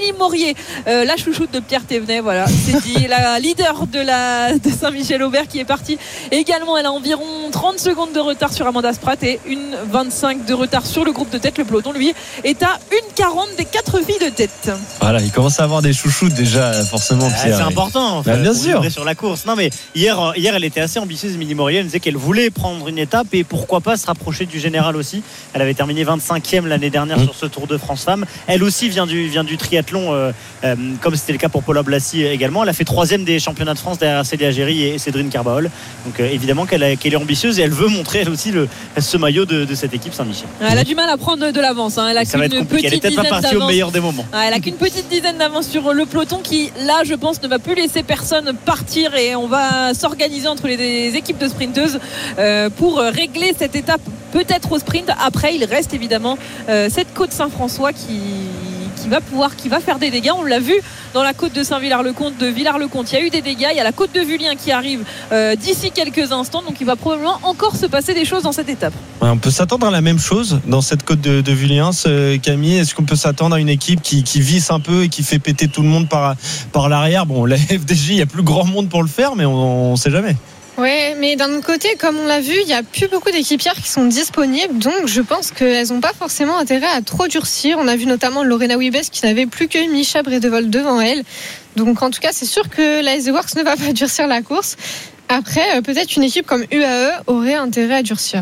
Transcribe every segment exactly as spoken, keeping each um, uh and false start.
Émilie Morier, euh, la chouchoute de Pierre Thévenet, voilà, c'est dit, la leader de, la, de Saint-Michel-Aubert qui est partie également. Elle a environ trente secondes de retard sur Amanda Spratt et une vingt-cinq de retard sur le groupe de tête. Le peloton, lui, est à une quarante des quatre filles de tête. Voilà, il commence à avoir des chouchoutes déjà, forcément. Ah, Pierre, c'est important, en fait, bah, bien pour sûr. sur la course. Non, mais hier, hier, elle était assez ambitieuse, Émilie Morier. Elle disait qu'elle voulait prendre une étape et pourquoi pas se rapprocher du général aussi. Elle avait terminé vingt-cinquième l'année dernière mmh. sur ce Tour de France Femmes. Elle aussi vient du, vient du triathlon, euh, euh, comme c'était le cas pour Paula Blassi également. Elle a fait troisième des championnats de France derrière Célia Géry et Cédrine Carbaol. Donc euh, évidemment qu'elle, a, qu'elle est ambitieuse et elle veut montrer elle aussi le, ce maillot de, de cette équipe Saint-Michel. Elle a du mal à prendre de l'avance. Hein. Elle a Ça va être compliqué. Elle est peut-être pas partie d'avance. Au meilleur des moments. Ah, elle a qu'une petite dizaine d'avance sur le peloton qui, là, je pense, ne va plus laisser personne partir et on va s'organiser entre les, les équipes de sprinteuses euh, pour régler cette étape peut-être au sprint. Après, il reste évidemment euh, cette côte Saint-François qui qui va pouvoir, qui va faire des dégâts. On l'a vu dans la côte de Saint-Villard-le-Comte, de Villars-le-Comte. Il y a eu des dégâts. Il y a la côte de Vullien qui arrive euh, d'ici quelques instants. Donc il va probablement encore se passer des choses dans cette étape. Ouais, on peut s'attendre à la même chose dans cette côte de, de Vullien, Camille. Est-ce qu'on peut s'attendre à une équipe qui, qui visse un peu et qui fait péter tout le monde par, par l'arrière? Bon, la F D J, il y a plus grand monde pour le faire, mais on ne sait jamais. Ouais, mais d'un autre côté, comme on l'a vu, il n'y a plus beaucoup d'équipières qui sont disponibles, donc je pense qu'elles n'ont pas forcément intérêt à trop durcir. On a vu notamment Lorena Wiebes qui n'avait plus que Mischa Bredevol devant elle. Donc en tout cas, c'est sûr que la S D Works ne va pas durcir la course. Après, peut-être une équipe comme U A E aurait intérêt à durcir.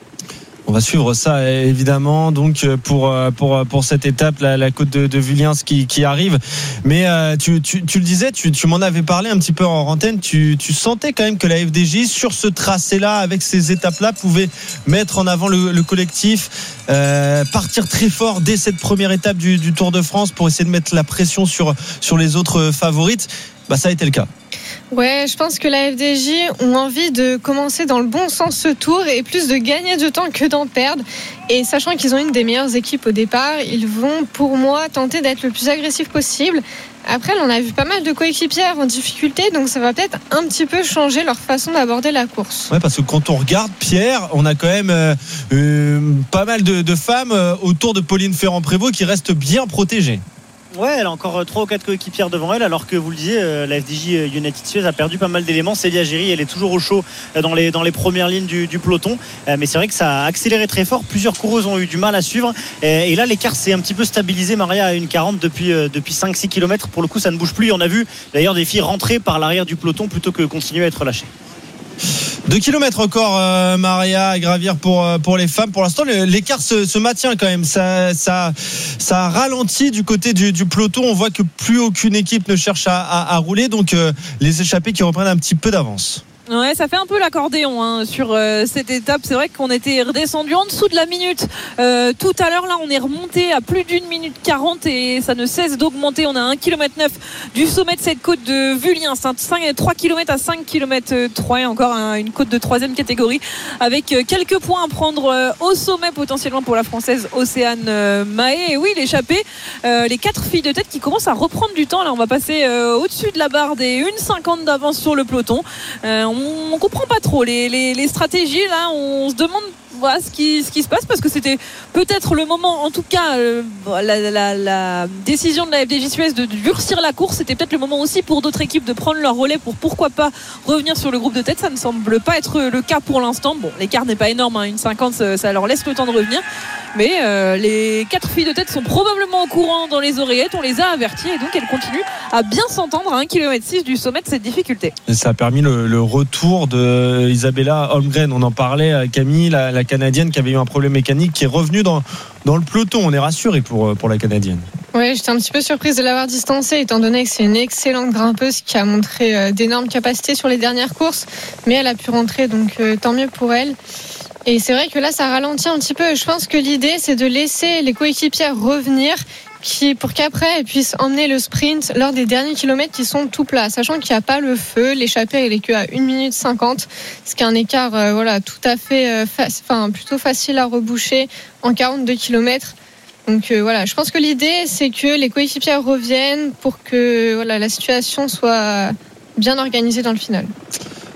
On va suivre ça évidemment donc pour pour pour cette étape la, la côte de, de Vullien qui qui arrive. Mais euh, tu, tu tu le disais, tu tu m'en avais parlé un petit peu en antenne. Tu tu sentais quand même que la F D J sur ce tracé-là avec ces étapes-là pouvait mettre en avant le, le collectif, euh, partir très fort dès cette première étape du, du Tour de France pour essayer de mettre la pression sur sur les autres favorites. Bah ça a été le cas. Ouais, je pense que la F D J ont envie de commencer dans le bon sens ce tour et plus de gagner de temps que d'en perdre. Et sachant qu'ils ont une des meilleures équipes au départ, ils vont pour moi tenter d'être le plus agressif possible. Après, on a vu pas mal de coéquipières en difficulté, donc ça va peut-être un petit peu changer leur façon d'aborder la course. Ouais, parce que quand on regarde Pierre, on a quand même euh, euh, pas mal de, de femmes euh, autour de Pauline Ferrand-Prévot qui restent bien protégées. Ouais, elle a encore trois ou quatre coéquipières devant elle, alors que vous le disiez, la F D J United Suez a perdu pas mal d'éléments. Célia Géry, elle est toujours au chaud dans les, dans les premières lignes du, du peloton, mais c'est vrai que ça a accéléré très fort. Plusieurs coureuses ont eu du mal à suivre, et là l'écart s'est un petit peu stabilisé, Maria, à une quarante depuis, depuis cinq six kilomètres. Pour le coup, ça ne bouge plus. On a vu d'ailleurs des filles rentrer par l'arrière du peloton plutôt que continuer à être lâchées. Deux kilomètres encore, euh, Maria, à gravir pour, pour les femmes. Pour l'instant, l'écart se, se maintient quand même. Ça, ça, ça ralentit du côté du, du peloton. On voit que plus aucune équipe ne cherche à, à, à rouler. Donc, euh, les échappés qui reprennent un petit peu d'avance. Ouais, ça fait un peu l'accordéon hein, sur euh, cette étape. C'est vrai qu'on était redescendu en dessous de la minute euh, tout à l'heure. Là, on est remonté à plus d'une minute quarante et ça ne cesse d'augmenter. On a un kilomètre neuf du sommet de cette côte de Vullien. C'est trois kilomètres à cinq kilomètres trois et encore hein, une côte de troisième catégorie avec euh, quelques points à prendre euh, au sommet potentiellement pour la Française Océane euh, Mahé. Et oui, l'échappée, euh, les quatre filles de tête qui commencent à reprendre du temps. Là, on va passer euh, au-dessus de la barre des une cinquante d'avance sur le peloton. Euh, on on comprend pas trop les, les, les stratégies là, on se demande voilà, ce, qui, ce qui se passe parce que c'était peut-être le moment, en tout cas euh, la, la, la décision de la F D J Suez de durcir la course, c'était peut-être le moment aussi pour d'autres équipes de prendre leur relais pour pourquoi pas revenir sur le groupe de tête. Ça ne semble pas être le cas pour l'instant. Bon, l'écart n'est pas énorme, hein, une cinquante ça, ça leur laisse le temps de revenir, mais euh, les quatre filles de tête sont probablement au courant dans les oreillettes, on les a averties et donc elles continuent à bien s'entendre à un kilomètre six du sommet de cette difficulté. Et ça a permis le, le retour de Isabella Holmgren, on en parlait, Camille, la, la Canadienne qui avait eu un problème mécanique, qui est revenue dans, dans le peloton. On est rassuré pour, pour la Canadienne. Oui, j'étais un petit peu surprise de l'avoir distancée, étant donné que c'est une excellente grimpeuse qui a montré d'énormes capacités sur les dernières courses, mais elle a pu rentrer, donc euh, tant mieux pour elle. Et c'est vrai que là, ça ralentit un petit peu. Je pense que l'idée, c'est de laisser les coéquipières revenir qui, pour qu'après, elles puissent emmener le sprint lors des derniers kilomètres qui sont tout plats. Sachant qu'il n'y a pas le feu, l'échappée, elle est que à une minute cinquante, ce qui est un écart euh, voilà, tout à fait, euh, fa- enfin, plutôt facile à reboucher en quarante-deux kilomètres. Donc euh, voilà, je pense que l'idée, c'est que les coéquipières reviennent pour que voilà, la situation soit bien organisée dans le final.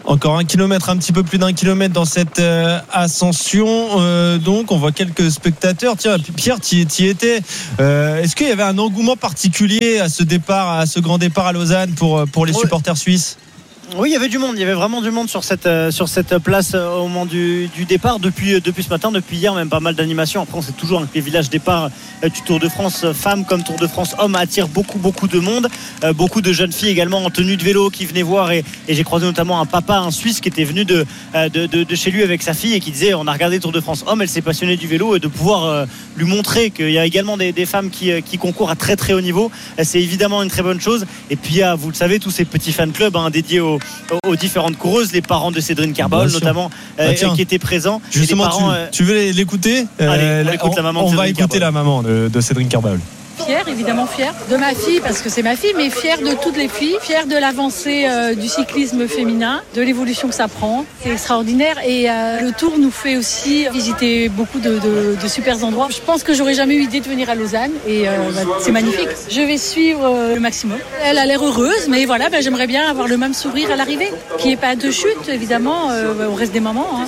Encore un kilomètre, un petit peu plus d'un kilomètre dans cette euh, ascension. Euh, donc, on voit quelques spectateurs. Tiens, Pierre, tu y étais. Euh, est-ce qu'il y avait un engouement particulier à ce départ, à ce grand départ à Lausanne pour, pour les supporters suisses ? Oui, il y avait du monde, il y avait vraiment du monde sur cette, euh, sur cette place euh, au moment du, du départ. Depuis, euh, depuis ce matin, depuis hier, même pas mal d'animations. Après, on sait toujours que les villages départ euh, du Tour de France euh, femmes comme Tour de France hommes attirent beaucoup, beaucoup de monde. Euh, beaucoup de jeunes filles également en tenue de vélo qui venaient voir. Et, et j'ai croisé notamment un papa, un Suisse, qui était venu de, euh, de, de, de chez lui avec sa fille et qui disait on a regardé Tour de France hommes, elle s'est passionnée du vélo et de pouvoir euh, lui montrer qu'il y a également des, des femmes qui, euh, qui concourent à très, très haut niveau. Euh, c'est évidemment une très bonne chose. Et puis, il y a, vous le savez, tous ces petits fan clubs hein, dédiés aux, aux différentes coureuses, les parents de Cédrine Carbol notamment euh, bah tiens, qui étaient présents. Justement, parents, tu, euh... tu veux l'écouter euh, Allez, on, écoute la maman on de va écouter Carbol. La maman de, de Cédrine Carbol. Fière, évidemment fière de ma fille parce que c'est ma fille, mais fière de toutes les filles, fière de l'avancée euh, du cyclisme féminin, de l'évolution que ça prend. C'est extraordinaire et euh, le Tour nous fait aussi visiter beaucoup de, de, de super endroits. Je pense que j'aurais jamais eu l'idée de venir à Lausanne et euh, bah, c'est magnifique. Je vais suivre euh, le maximum. Elle a l'air heureuse, mais voilà, bah, j'aimerais bien avoir le même sourire à l'arrivée, qui n'est pas de chute évidemment, euh, au reste des moments. Hein.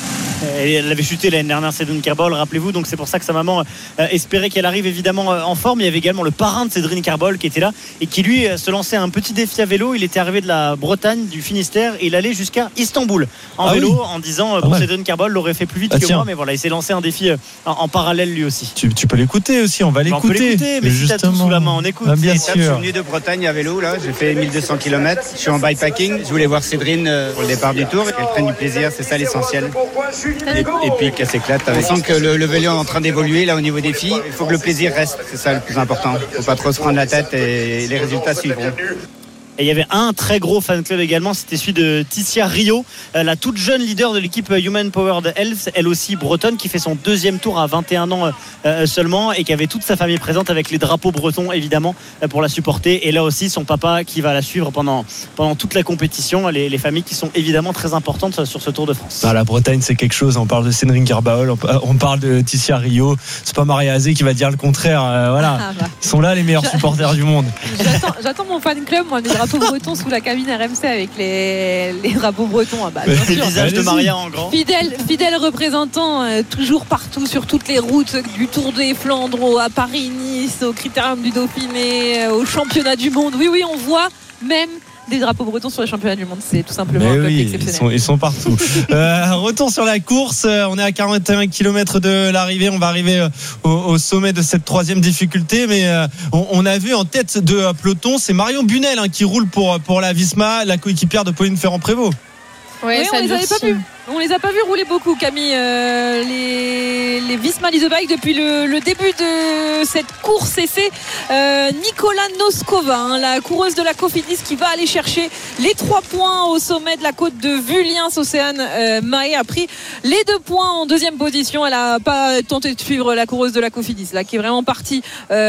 Elle avait chuté l'année dernière, Cédrine Carbol, rappelez-vous, donc c'est pour ça que sa maman euh, espérait qu'elle arrive évidemment euh, en forme. Il y avait également le parrain de Cédrine Carbol qui était là et qui lui euh, se lançait un petit défi à vélo. Il était arrivé de la Bretagne, du Finistère, et il allait jusqu'à Istanbul en ah vélo oui. en disant euh, bon, ah ouais. Cédrine Carbol l'aurait fait plus vite ah, que tiens. moi, mais voilà, il s'est lancé un défi euh, en, en parallèle lui aussi. Tu, tu peux l'écouter aussi, on va l'écouter. On peut l'écouter, mais si t'as tout sous la main, on écoute. Ah, bien sûr. Je suis venu de Bretagne à vélo, là, j'ai fait mille deux cents kilomètres. Je suis en bikepacking. Je voulais voir Cédrine euh, pour le départ du Tour, qu'elle prenne du plaisir, c'est ça l'essentiel. Et, et puis qu'elle s'éclate. On sent que le, le vélo est en train d'évoluer là au niveau des filles. Il faut que le plaisir reste, c'est ça le plus important. Il ne faut pas trop se prendre la tête et les résultats suivront. Et il y avait un très gros fan club également, c'était celui de Ticia Rio, la toute jeune leader de l'équipe Human Powered Health, elle aussi bretonne, qui fait son deuxième tour à vingt et un ans seulement et qui avait toute sa famille présente avec les drapeaux bretons évidemment pour la supporter. Et là aussi son papa qui va la suivre pendant, pendant toute la compétition, les, les familles qui sont évidemment très importantes sur ce Tour de France. Ah, la Bretagne c'est quelque chose, on parle de Cédrine Carbol, on parle de Ticia Rio, c'est pas Maria Azé qui va dire le contraire, euh, voilà, ah, bah. Ils sont là les meilleurs Je... supporters du monde. J'attends, j'attends mon fan club, moi, mes drapeaux bretons sous la cabine R M C avec les, les drapeaux bretons. Ah bah, bien le sûr. visage de Maria en grand. Fidèle, fidèle représentant, euh, toujours partout sur toutes les routes, du Tour des Flandres à Paris-Nice, au Critérium du Dauphiné, euh, au championnat du monde. Oui, oui, on voit même des drapeaux bretons sur les championnats du monde, c'est tout simplement Mais un peuple oui, exceptionnel. Ils sont, ils sont partout. euh, retour sur la course, on est à quarante et un kilomètres de l'arrivée, on va arriver au, au sommet de cette troisième difficulté, mais euh, on, on a vu en tête de peloton, c'est Marion Bunel hein, qui roule pour, pour la Visma, la coéquipière de Pauline Ferrand-Prévôt. Ouais, oui, on les avait pas vus. On les a pas vus rouler beaucoup, Camille. Euh, les, les Visma Lease Bike depuis le, le début de cette course, et c'est euh, Nicola Noskova, hein, la coureuse de la Cofidis, qui va aller chercher les trois points au sommet de la côte de Vuliens. Océane euh, Mahé a pris les deux points en deuxième position. Elle a pas tenté de suivre la coureuse de la Cofidis, là, qui est vraiment partie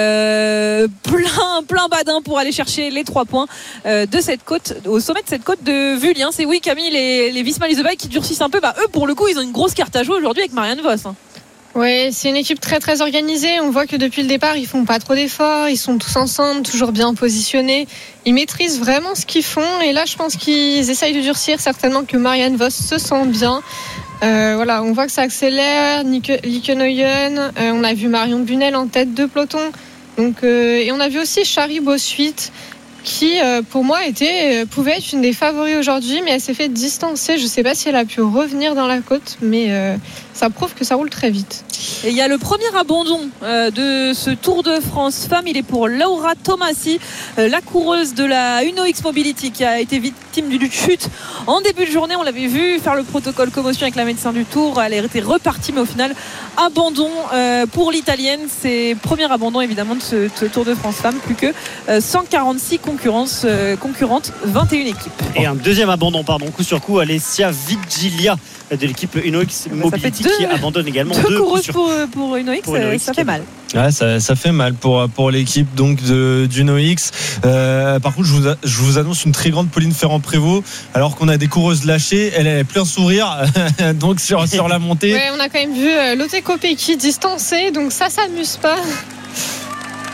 euh, plein, plein badin pour aller chercher les trois points euh, de cette côte, au sommet de cette côte de Vuliens. C'est oui, Camille, les, les Visma Lease Bike qui durcissent un peu. Bah, eux, pour le coup, ils ont une grosse carte à jouer aujourd'hui avec Marianne Vos. Hein. Ouais, c'est une équipe très très organisée. On voit que depuis le départ, ils font pas trop d'efforts. Ils sont tous ensemble, toujours bien positionnés. Ils maîtrisent vraiment ce qu'ils font. Et là, je pense qu'ils essayent de durcir. Certainement que Marianne Vos se sent bien. Euh, voilà, on voit que ça accélère. Lieke Neuyen, euh, on a vu Marion Bunel en tête de peloton. Donc, euh, et on a vu aussi Shari Bossuit, qui euh, pour moi était, euh, pouvait être une des favoris aujourd'hui, mais elle s'est fait distancer. Je ne sais pas si elle a pu revenir dans la côte, mais euh, ça prouve que ça roule très vite. Et il y a le premier abandon euh, de ce Tour de France Femmes, il est pour Laura Tomassi, euh, la coureuse de la Uno X Mobility, qui a été victime d'une chute en début de journée. On l'avait vu faire le protocole commotion avec la médecin du Tour, elle était repartie, mais au final abandon euh, pour l'italienne. C'est premier abandon évidemment de ce, ce Tour de France Femmes, plus que euh, cent quarante-six concurrences, euh, concurrentes, vingt et une équipes. Et un deuxième abandon, pardon, coup sur coup, Alessia Vigilia de l'équipe Uno X Mobility deux, qui abandonne également deux, deux coureuses pour, pour Uno X, pour Uno X ça fait mal. Ouais, ça, ça fait mal pour, pour l'équipe donc de, d'Uno X. Euh, par contre, je vous, je vous annonce une très grande Pauline Ferrand-Prévôt, alors qu'on a des coureuses lâchées. Elle est plein sourire, donc sur, sur la montée. Ouais, on a quand même vu euh, Lotte Kopecky distancée, donc ça s'amuse pas.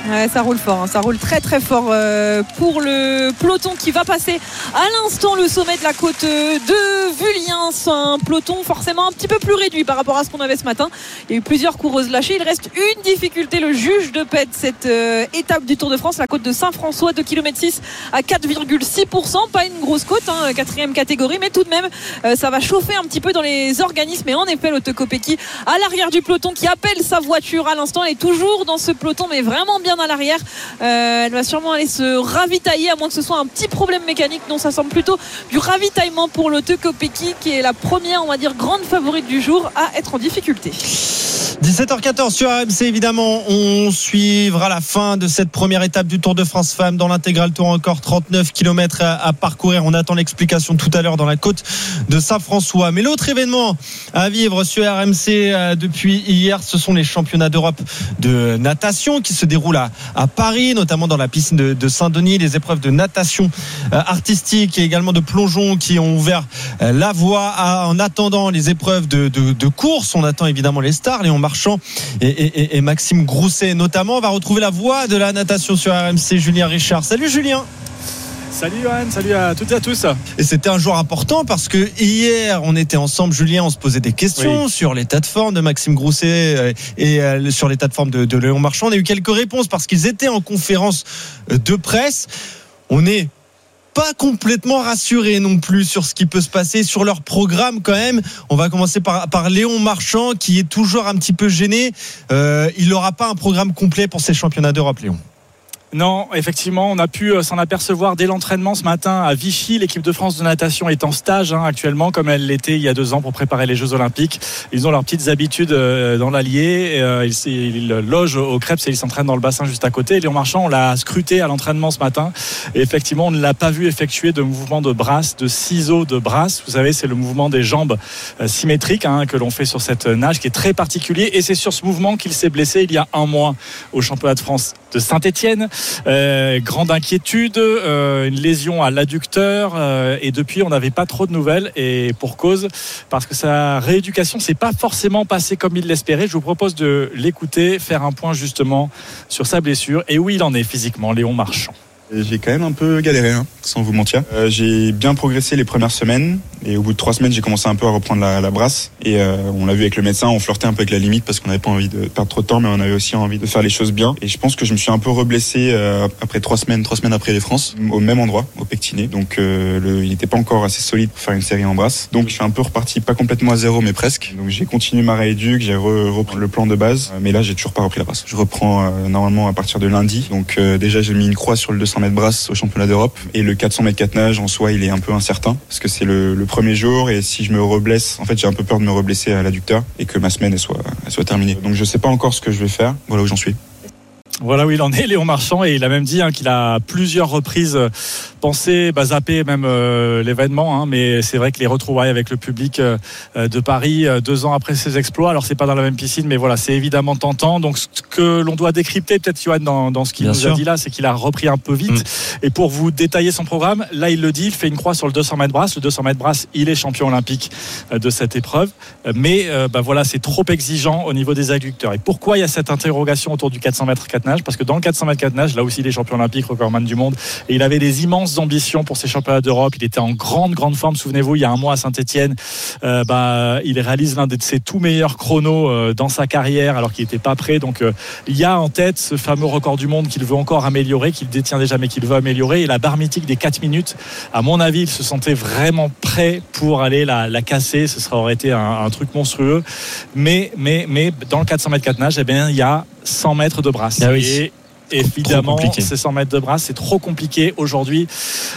Ouais, ça roule fort, hein. Ça roule très très fort euh, pour le peloton qui va passer à l'instant le sommet de la côte de Vuliens. Un peloton forcément un petit peu plus réduit par rapport à ce qu'on avait ce matin. Il y a eu plusieurs coureuses lâchées. Il reste une difficulté, le juge de paix de cette euh, étape du Tour de France, la côte de Saint-François, deux kilomètres six à quatre virgule six pour cent. Pas une grosse côte, hein, quatrième catégorie, mais tout de même euh, ça va chauffer un petit peu dans les organismes. Et en effet, Lotte Kopecky à l'arrière du peloton qui appelle sa voiture à l'instant. Elle est toujours dans ce peloton, mais vraiment bien à l'arrière. Euh, elle va sûrement aller se ravitailler, à moins que ce soit un petit problème mécanique. Non, ça semble plutôt du ravitaillement pour Lotte Kopecky, qui est la première, on va dire, grande favorite du jour à être en difficulté. dix-sept heures quatorze sur R M C, évidemment. On suivra la fin de cette première étape du Tour de France Femmes dans l'intégral Tour. Encore trente-neuf kilomètres à, à parcourir. On attend l'explication tout à l'heure dans la côte de Saint-François. Mais l'autre événement à vivre sur R M C euh, depuis hier, ce sont les championnats d'Europe de natation qui se déroulent à, à Paris, notamment dans la piscine de, de Saint-Denis. Les épreuves de natation euh, artistique et également de plongeon qui ont ouvert euh, la voie à, en attendant les épreuves de, de, de course. On attend évidemment les stars, Léon Marchand et, et, et Maxime Grousset notamment. On va retrouver la voix de la natation sur R M C, Julien Richard. Salut Julien. Salut Johan, salut à toutes et à tous. Et c'était un jour important parce que hier on était ensemble, Julien, on se posait des questions oui. sur l'état de forme de Maxime Grousset et sur l'état de forme de, de Léon Marchand. On a eu quelques réponses parce qu'ils étaient en conférence de presse. On est pas complètement rassuré non plus sur ce qui peut se passer sur leur programme quand même. On va commencer par, par Léon Marchand qui est toujours un petit peu gêné. Euh, il n'aura pas un programme complet pour ces championnats d'Europe, Léon. Non, effectivement, on a pu s'en apercevoir dès l'entraînement ce matin à Vichy. L'équipe de France de natation est en stage hein, actuellement, comme elle l'était il y a deux ans pour préparer les Jeux Olympiques. Ils ont leurs petites habitudes euh, dans l'Allier. Euh, ils, ils logent au Crêpes et ils s'entraînent dans le bassin juste à côté. Léon Marchand, on l'a scruté à l'entraînement ce matin. Et effectivement, on ne l'a pas vu effectuer de mouvement de brasse, de ciseaux de brasse. Vous savez, c'est le mouvement des jambes euh, symétriques hein, que l'on fait sur cette nage qui est très particulier. Et c'est sur ce mouvement qu'il s'est blessé il y a un mois au championnat de France de Saint-Étienne. Euh, grande inquiétude, euh, une lésion à l'adducteur euh, et depuis on n'avait pas trop de nouvelles et pour cause parce que sa rééducation s'est pas forcément passée comme il l'espérait. Je vous propose de l'écouter, faire un point justement sur sa blessure et où il en est physiquement, Léon Marchand. J'ai quand même un peu galéré, hein, sans vous mentir. Euh, j'ai bien progressé les premières semaines et au bout de trois semaines, j'ai commencé un peu à reprendre la, la brasse. Et euh, on l'a vu avec le médecin, on flirtait un peu avec la limite parce qu'on n'avait pas envie de perdre trop de temps, mais on avait aussi envie de faire les choses bien. Et je pense que je me suis un peu reblessé euh, après trois semaines, trois semaines après les France, au même endroit, au pectiné. Donc euh, le, il n'était pas encore assez solide pour faire une série en brasse. Donc je suis un peu reparti, pas complètement à zéro, mais presque. Donc j'ai continué ma rééduque, j'ai re, repris le plan de base, mais là j'ai toujours pas repris la brasse. Je reprends euh, normalement à partir de lundi. Donc euh, déjà j'ai mis une croix sur le deux cents mètres brasse au championnat d'Europe et le quatre cents mètres quatre nage en soi il est un peu incertain parce que c'est le, le premier jour et si je me reblesse, en fait j'ai un peu peur de me reblesser à l'adducteur et que ma semaine elle soit, elle soit terminée. Donc je sais pas encore ce que je vais faire, voilà où j'en suis. Voilà où il en est, Léon Marchand, et il a même dit hein, qu'il a plusieurs reprises pensé bah, zapper même euh, l'événement, hein, mais c'est vrai que les retrouvailles avec le public euh, de Paris euh, deux ans après ses exploits, alors c'est pas dans la même piscine, mais voilà, c'est évidemment tentant. Donc ce que l'on doit décrypter peut-être Johan dans, dans ce qu'il Bien nous sûr. a dit là, c'est qu'il a repris un peu vite. Mmh. Et pour vous détailler son programme, là il le dit, il fait une croix sur le deux cents mètres brasse. Le deux cents mètres brasse, il est champion olympique euh, de cette épreuve, mais euh, bah, voilà, c'est trop exigeant au niveau des adducteurs. Et pourquoi il y a cette interrogation autour du quatre cents mètres quatre nage? Parce que dans le quatre cents mètres quatre nage, là aussi il est champion olympique, recordman du monde, et il avait des immenses ambitions pour ces championnats d'Europe. Il était en grande grande forme, souvenez-vous, il y a un mois à Saint-Étienne, euh, bah, il réalise l'un de ses tout meilleurs chronos euh, dans sa carrière alors qu'il n'était pas prêt. Donc euh, il y a en tête ce fameux record du monde qu'il veut encore améliorer, qu'il détient déjà mais qu'il veut améliorer, et la barre mythique des quatre minutes, à mon avis il se sentait vraiment prêt pour aller la, la casser. Ce serait, aurait été un, un truc monstrueux, mais, mais, mais dans le quatre cents mètres quatre nage, eh bien, il y a cent mètres de brasse. Ah oui. Et évidemment, ces cent mètres de brasse, c'est trop compliqué aujourd'hui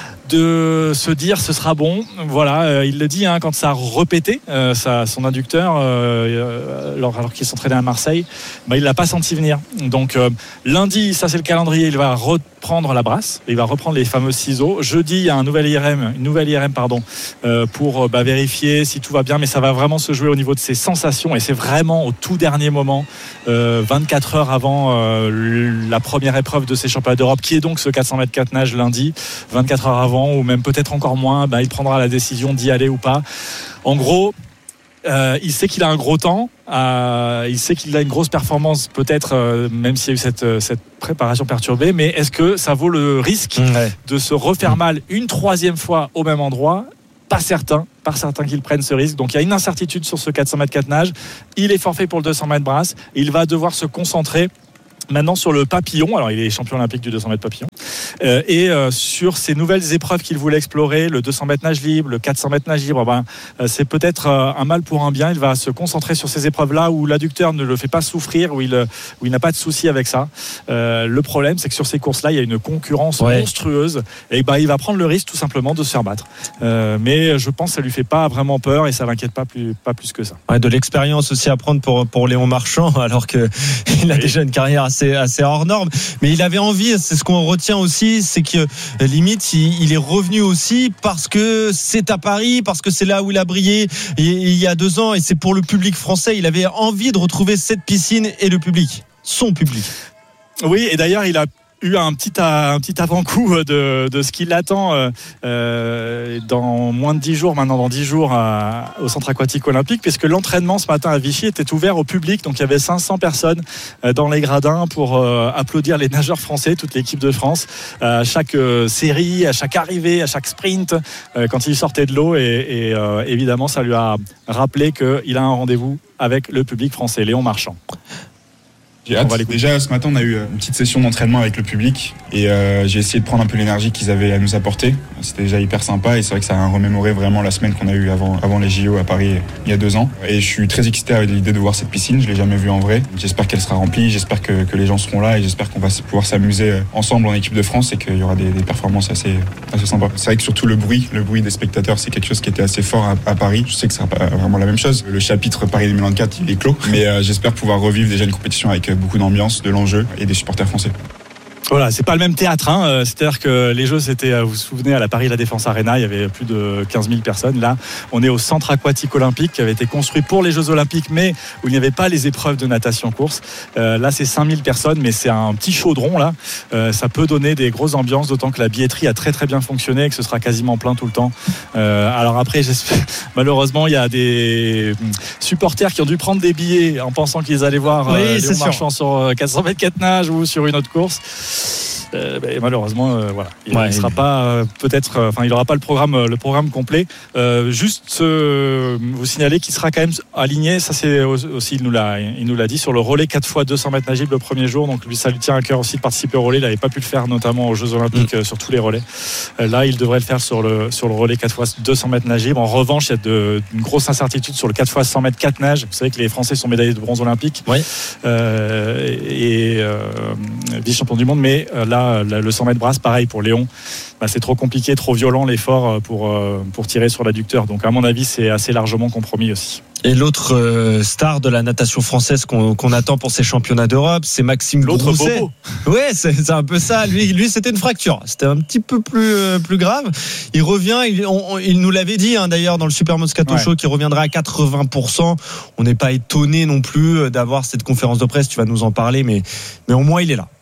de se dire ce sera bon. Voilà, euh, il le dit hein, quand ça a repété euh, ça, son inducteur euh, alors, alors qu'il s'entraînait à Marseille, bah, il l'a pas senti venir. Donc euh, lundi, ça c'est le calendrier, il va reprendre la brasse, il va reprendre les fameux ciseaux. Jeudi, il y a un nouvel I R M, une nouvelle I R M pardon, euh, pour bah, vérifier si tout va bien, mais ça va vraiment se jouer au niveau de ses sensations, et c'est vraiment au tout dernier moment, euh, vingt-quatre heures avant euh, la première épreuve de ces championnats d'Europe, qui est donc ce quatre cents mètres quatre nage lundi, vingt-quatre heures avant ou même peut-être encore moins, bah, il prendra la décision d'y aller ou pas. En gros, euh, il sait qu'il a un gros temps Euh, il sait qu'il a une grosse performance, peut-être, euh, même s'il y a eu cette, cette préparation perturbée. Mais est-ce que ça vaut le risque ouais. de se refaire mal une troisième fois au même endroit ? Pas certain, pas certain qu'il prenne ce risque. Donc il y a une incertitude sur ce quatre cents mètres quatre nages. Il est forfait pour le deux cents mètres brasse. Il va devoir se concentrer maintenant sur le papillon. Alors il est champion olympique du deux cents mètres papillon. Euh, et euh, sur ces nouvelles épreuves qu'il voulait explorer, le deux cents mètres nage libre, le quatre cents mètres nage libre, ben, euh, c'est peut-être euh, un mal pour un bien. Il va se concentrer sur ces épreuves-là où l'adducteur ne le fait pas souffrir, où il, où il n'a pas de souci avec ça. Euh, le problème, c'est que sur ces courses-là, il y a une concurrence ouais. monstrueuse et ben, il va prendre le risque tout simplement de se faire battre. Euh, mais je pense que ça lui fait pas vraiment peur et ça l'inquiète pas plus, pas plus que ça. Ouais, de l'expérience aussi à prendre pour, pour Léon Marchand, alors qu'il a oui. déjà une carrière assez, assez hors norme. Mais il avait envie, c'est ce qu'on retient aussi, c'est que limite il, il est revenu aussi parce que c'est à Paris, parce que c'est là où il a brillé il, il y a deux ans et c'est pour le public français. Il avait envie de retrouver cette piscine et le public, son public. Oui, et d'ailleurs il a eu un petit, un petit avant-coup de, de ce qui l'attend euh, dans moins de dix jours, maintenant dans dix jours à, au centre aquatique olympique, puisque l'entraînement ce matin à Vichy était ouvert au public, donc il y avait cinq cents personnes dans les gradins pour euh, applaudir les nageurs français, toute l'équipe de France, à chaque euh, série, à chaque arrivée, à chaque sprint, euh, quand il sortait de l'eau, et, et euh, évidemment ça lui a rappelé qu'il a un rendez-vous avec le public français. Léon Marchand. J'ai hâte. Déjà ce matin on a eu une petite session d'entraînement avec le public et euh, j'ai essayé de prendre un peu l'énergie qu'ils avaient à nous apporter. C'était déjà hyper sympa et c'est vrai que ça a remémoré vraiment la semaine qu'on a eue avant, avant les J O à Paris il y a deux ans. Et je suis très excité à l'idée de voir cette piscine, je l'ai jamais vue en vrai. J'espère qu'elle sera remplie, j'espère que, que les gens seront là et j'espère qu'on va pouvoir s'amuser ensemble en équipe de France et qu'il y aura des, des performances assez, assez sympas. C'est vrai que surtout le bruit, le bruit des spectateurs, c'est quelque chose qui était assez fort à, à Paris. Je sais que ce sera pas vraiment la même chose. Le chapitre Paris deux mille vingt-quatre il est clos, mais euh, j'espère pouvoir revivre déjà une compétition avec beaucoup d'ambiance, de l'enjeu et des supporters français. Voilà, c'est pas le même théâtre, hein. C'est-à-dire que les Jeux, c'était, vous vous souvenez, à la Paris La Défense Arena, il y avait plus de quinze mille personnes. Là, on est au centre aquatique olympique qui avait été construit pour les Jeux Olympiques, mais où il n'y avait pas les épreuves de natation-course. Euh, là, c'est cinq mille personnes, mais c'est un petit chaudron, là. Euh, ça peut donner des grosses ambiances, d'autant que la billetterie a très très bien fonctionné et que ce sera quasiment plein tout le temps. Euh, alors après, j'espère, malheureusement, il y a des supporters qui ont dû prendre des billets en pensant qu'ils allaient voir oui, euh, Léon Marchand sur quatre cents mètres quatre nages ou sur une autre course. Euh, bah, malheureusement euh, voilà il ouais, sera pas euh, peut-être enfin euh, il aura pas le programme euh, le programme complet euh, juste euh, vous signaler qu'il sera quand même aligné, ça c'est aussi il nous l'a il nous l'a dit, sur le relais quatre fois deux cents mètres nage libre le premier jour, donc lui ça lui tient à cœur aussi de participer au relais. Il n'avait pas pu le faire notamment aux Jeux Olympiques mmh. euh, sur tous les relais. Euh, là il devrait le faire sur le sur le relais quatre fois deux cents mètres nage libre. En revanche il y a de, une grosse incertitude sur le quatre fois cent mètres quatre nage. Vous savez que les Français sont médaillés de bronze olympique oui. euh, et euh, vice-champion du monde, mais euh, là le cent mètres brasse, pareil pour Léon, bah, c'est trop compliqué, trop violent l'effort pour, pour tirer sur l'adducteur. Donc à mon avis c'est assez largement compromis aussi. Et l'autre euh, star de la natation française qu'on, qu'on attend pour ces championnats d'Europe, c'est Maxime l'autre Grousset. Bobo. Ouais, c'est, c'est un peu ça. Lui, lui, c'était une fracture. C'était un petit peu plus euh, plus grave. Il revient. Il, on, il nous l'avait dit hein, d'ailleurs dans le Super Moscato ouais. Show qu'il reviendra à quatre-vingts pour cent. On n'est pas étonné non plus d'avoir cette conférence de presse. Tu vas nous en parler, mais mais au moins il est là.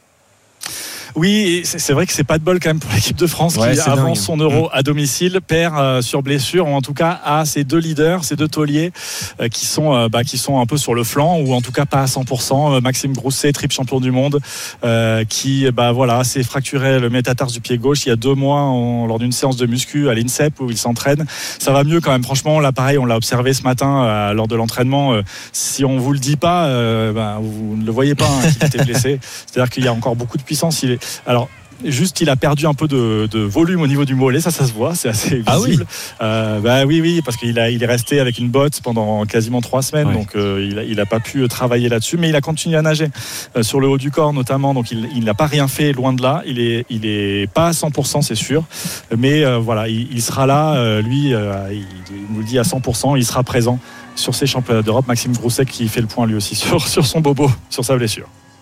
Oui, c'est vrai que c'est pas de bol quand même pour l'équipe de France ouais, qui avance dingue. son Euro mmh. à domicile, perd euh, sur blessure, ou en tout cas a ses deux leaders, ses deux tauliers euh, qui sont euh, bah, qui sont un peu sur le flanc, ou en tout cas pas à cent pour cent. Euh, Maxime Grousset, triple champion du monde, euh, qui bah voilà s'est fracturé le métatarse du pied gauche il y a deux mois en, lors d'une séance de muscu à l'INSEP où il s'entraîne. Ça va mieux quand même, franchement. Là, pareil, on l'a observé ce matin euh, lors de l'entraînement. Euh, si on vous le dit pas, euh, bah, vous ne le voyez pas hein, qu'il était blessé. C'est-à-dire qu'il y a encore beaucoup de puissance. Il est Alors, juste, il a perdu un peu de, de volume au niveau du mollet, ça, ça se voit, c'est assez visible. Ah oui, euh, bah oui, oui, parce qu'il a, il est resté avec une botte pendant quasiment trois semaines, ouais. donc euh, il, a, il a pas pu travailler là-dessus, mais il a continué à nager euh, sur le haut du corps notamment, donc il, il n'a pas rien fait, loin de là. Il est, il est pas à cent pour cent, c'est sûr, mais euh, voilà, il, il sera là, euh, lui, euh, il, il nous le dit à cent pour cent, il sera présent sur ces championnats d'Europe. Maxime Grousset qui fait le point lui aussi sur, sur son bobo, sur sa blessure.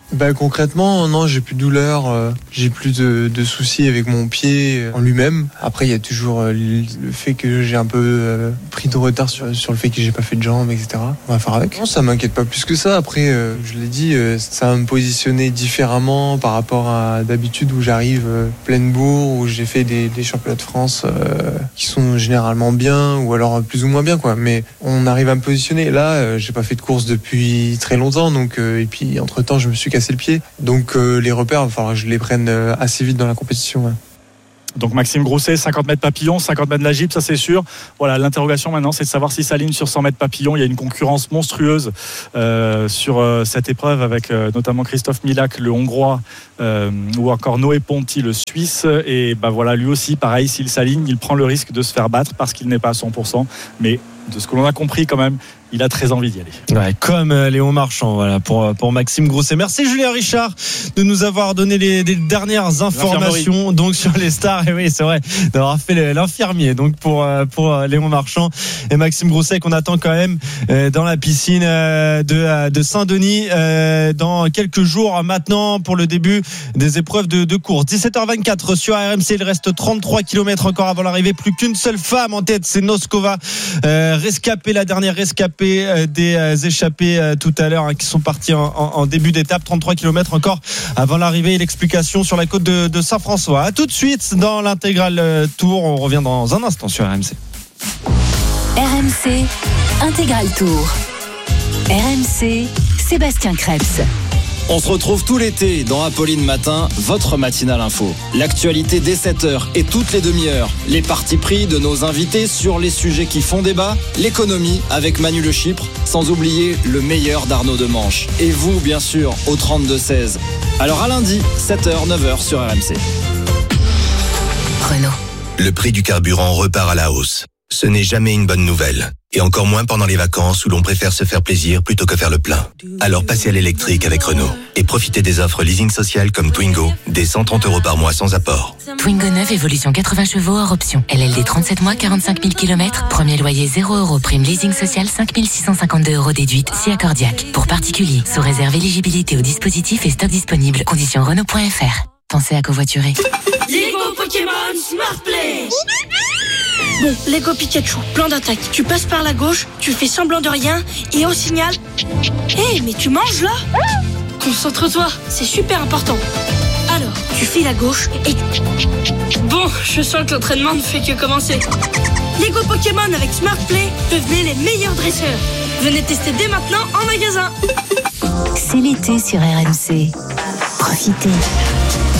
Bah concrètement, non, j'ai plus de douleur, euh, j'ai plus de, de soucis avec mon pied en lui-même. Après, il y a toujours euh, le fait que j'ai un peu euh, pris de retard sur, sur le fait que j'ai pas fait de jambes, et cetera. On va faire avec. Non, ça m'inquiète pas plus que ça. Après, euh, je l'ai dit, euh, ça va me positionner différemment par rapport à d'habitude où j'arrive euh, pleine bourre, où j'ai fait des, des championnats de France euh, qui sont généralement bien ou alors plus ou moins bien, quoi. Mais on arrive à me positionner. Là, euh, j'ai pas fait de course depuis très longtemps, donc euh, et puis entre temps, je me suis cassé le pied. Donc euh, les repères, il va falloir que je les prenne euh, assez vite dans la compétition. Ouais. Donc Maxime Grousset, cinquante mètres papillon, cinquante mètres de la Gypse, ça c'est sûr. Voilà, l'interrogation maintenant, c'est de savoir s'il s'aligne sur cent mètres papillon. Il y a une concurrence monstrueuse euh, sur euh, cette épreuve avec euh, notamment Christophe Milak, le Hongrois, euh, ou encore Noé Ponti, le Suisse. Et bah voilà, lui aussi, pareil, s'il s'aligne, il prend le risque de se faire battre parce qu'il n'est pas à cent pour cent. Mais de ce que l'on a compris quand même, il a très envie d'y aller. Ouais, comme euh, Léon Marchand, voilà, pour, pour Maxime Grousset. Merci Julien Richard de nous avoir donné les, les dernières informations donc sur les stars. Et oui, c'est vrai, d'avoir fait l'infirmier donc pour, euh, pour Léon Marchand et Maxime Grousset qu'on attend quand même euh, dans la piscine euh, de, de Saint-Denis euh, dans quelques jours maintenant pour le début des épreuves de, de course. dix-sept heures vingt-quatre sur R M C, il reste trente-trois kilomètres encore avant l'arrivée. Plus qu'une seule femme en tête, c'est Noskova, euh, rescapée, la dernière rescapée des échappés tout à l'heure hein, qui sont partis en, en, en début d'étape. Trente-trois kilomètres encore avant l'arrivée et l'explication sur la côte de, de Saint-François. À tout de suite dans l'intégral tour. On revient dans un instant sur R M C. R M C intégral tour. R M C Sébastien Krebs. On se retrouve tout l'été dans Apolline Matin, votre matinale info. L'actualité dès sept heures et toutes les demi-heures. Les partis pris de nos invités sur les sujets qui font débat. L'économie avec Manu Le Chypre, sans oublier le meilleur d'Arnaud Demanche. Et vous, bien sûr, au trente-deux seize. Alors à lundi, sept heures, neuf heures sur R M C. Renault. Le prix du carburant repart à la hausse. Ce n'est jamais une bonne nouvelle. Et encore moins pendant les vacances où l'on préfère se faire plaisir plutôt que faire le plein. Alors passez à l'électrique avec Renault. Et profitez des offres leasing social comme Twingo, des cent trente euros par mois sans apport. Twingo neuf, évolution quatre-vingts chevaux hors option. L L D trente-sept mois, quarante-cinq mille kilomètres. Premier loyer zéro euros. Prime leasing social cinq mille six cent cinquante-deux euros déduite. Si accordiaque. Pour particuliers. Sous réserve éligibilité au dispositif et stock disponible. Conditions Renault point F R. Pensez à covoiturer. Lego Pokémon Smart Play. Bon, Lego Pikachu, plan d'attaque. Tu passes par la gauche, tu fais semblant de rien, et au signal... Hé, hey, mais tu manges là? Concentre-toi, c'est super important. Alors, tu files à gauche et... Bon, je sens que l'entraînement ne fait que commencer. Lego Pokémon avec Smart Play, devenez les meilleurs dresseurs. Venez tester dès maintenant en magasin. C'est l'été sur R M C. Profitez.